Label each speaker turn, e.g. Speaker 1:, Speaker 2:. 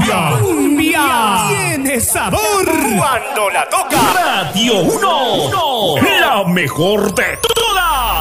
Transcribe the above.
Speaker 1: Cumbia tiene sabor cuando la toca Radio 1, la mejor de